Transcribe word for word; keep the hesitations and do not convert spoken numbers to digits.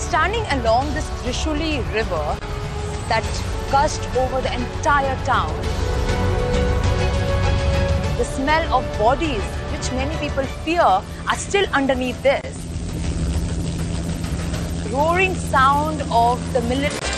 standing along this Trishuli river that gushed over the entire town. The smell of bodies, which many people fear, are still underneath this. Roaring sound of the military